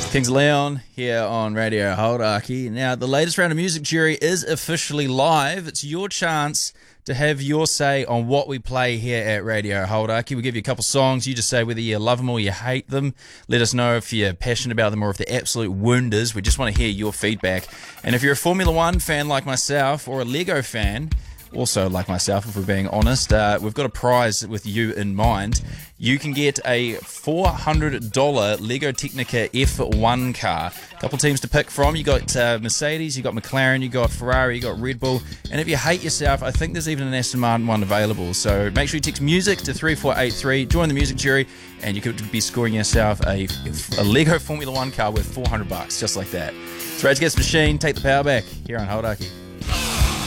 Kings Leon here on Radio Hauraki. Now, the latest round of Music Jury is officially live. It's your chance to have your say on what we play here at Radio Hauraki. We'll give you a couple songs. You just say whether you love them or you hate them. Let us know if you're passionate about them or if they're absolute wounders. We just want to hear your feedback. And if you're a Formula One fan like myself or a Lego fan, also like myself, if we're being honest, we've got a prize with you in mind. You can get a $400 Lego Technica F1 car. A couple teams to pick from. You got Mercedes, you got McLaren, you got Ferrari, you got Red Bull. And if you hate yourself, I think there's even an Aston Martin one available. So make sure you text music to 3483, join the music jury, and you could be scoring yourself a Lego Formula One car worth $400, just like that. It's Rage Against the Machine, take the power back here on Hauraki.